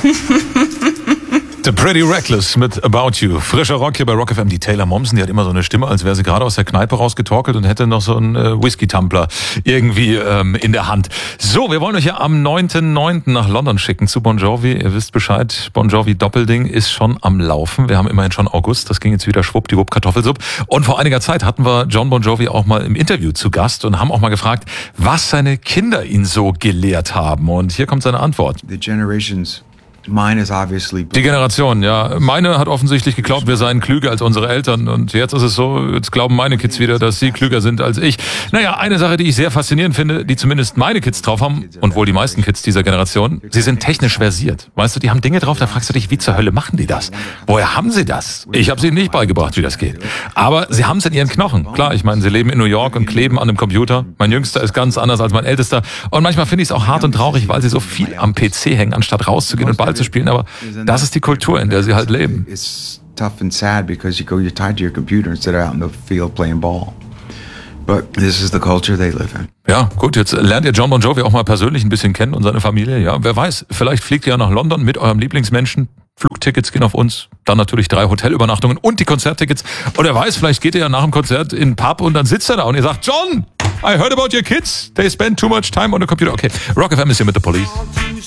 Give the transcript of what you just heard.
The Pretty Reckless mit About You. Frischer Rock hier bei Rock FM. Die Taylor Momsen, die hat immer so eine Stimme, als wäre sie gerade aus der Kneipe rausgetorkelt und hätte noch so einen Whisky-Tumbler irgendwie in der Hand. So, wir wollen euch ja am 9.9. nach London schicken zu Bon Jovi. Ihr wisst Bescheid, Bon Jovi Doppelding ist schon am Laufen. Wir haben immerhin schon August, das ging jetzt wieder schwuppdiwupp Kartoffelsuppe. Und vor einiger Zeit hatten wir John Bon Jovi auch mal im Interview zu Gast und haben auch mal gefragt, was seine Kinder ihn so gelehrt haben. Und hier kommt seine Antwort. Die Generation, ja. Meine hat offensichtlich geglaubt, wir seien klüger als unsere Eltern. Und jetzt ist es so, jetzt glauben meine Kids wieder, dass sie klüger sind als ich. Naja, eine Sache, die ich sehr faszinierend finde, die zumindest meine Kids drauf haben, und wohl die meisten Kids dieser Generation, sie sind technisch versiert. Weißt du, die haben Dinge drauf, da fragst du dich, wie zur Hölle machen die das? Woher haben sie das? Ich habe sie ihnen nicht beigebracht, wie das geht. Aber sie haben es in ihren Knochen. Klar, ich meine, sie leben in New York und kleben an einem Computer. Mein Jüngster ist ganz anders als mein Ältester. Und manchmal finde ich es auch hart und traurig, weil sie so viel am PC hängen, anstatt rauszugehen und Ball zu spielen. Aber das ist die Kultur, in der sie halt leben. It's tough and sad because you're tied to your computer instead of out in the field playing ball. But this is the culture they live in. Ja, gut, jetzt lernt ihr John Bon Jovi auch mal persönlich ein bisschen kennen und seine Familie. Ja, wer weiß, vielleicht fliegt ihr ja nach London mit eurem Lieblingsmenschen. Flugtickets gehen auf uns, dann natürlich 3 Hotelübernachtungen und die Konzerttickets. Und wer weiß, vielleicht geht ihr ja nach dem Konzert in den Pub und dann sitzt er da und ihr sagt, John, I heard about your kids. They spend too much time on the computer. Okay, Rock FM ist hier mit The Police.